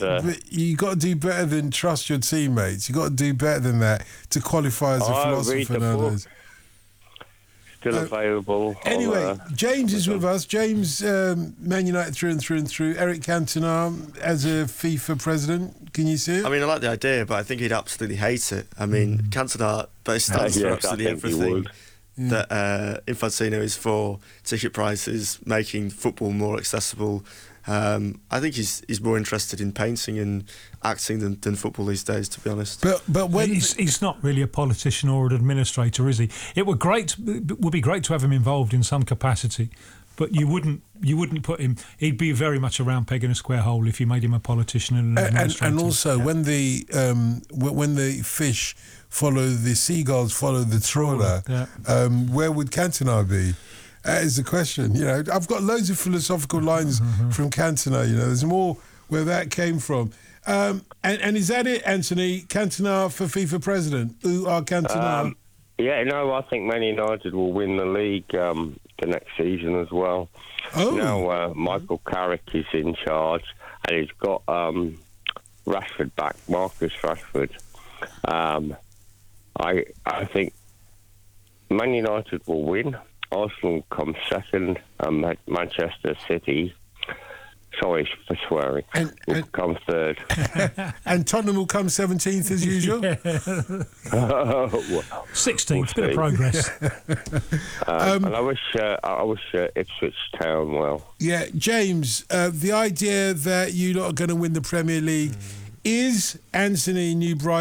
but you got to do better than trust your teammates. You got to do better than that to qualify as a philosopher. Read the book. Still available. Anyway, James is with us. James, Man United through and through and through. Eric Cantona as a FIFA president. Can you see it? I mean, I like the idea, but I think he'd absolutely hate it. I mean, Cantona, but it stands for absolutely everything that Infantino is for: ticket prices, making football more accessible. I think he's more interested in painting and acting than football these days, to be honest. But when he's not really a politician or an administrator, is he? It would be great to have him involved in some capacity, but you wouldn't put him. He'd be very much a round peg in a square hole if you made him a politician and an administrator. And also, when the fish follow the seagulls, follow the trawler, where would Cantona be? That is the question. You know, I've got loads of philosophical lines from Cantona. You know, there's more where that came from. And is that it, Anthony? Cantona for FIFA president? Who are Cantona? I think Man United will win the league the next season as well. Oh. Now Michael Carrick is in charge, and he's got Rashford back, Marcus Rashford. I think Man United will win. Arsenal come second, and Manchester City, sorry for swearing, will come third. And Tottenham will come 17th as usual? 16th, bit of progress. And I wish Ipswich Town well. Yeah, James, the idea that you're not going to win the Premier League, is Anthony Newbright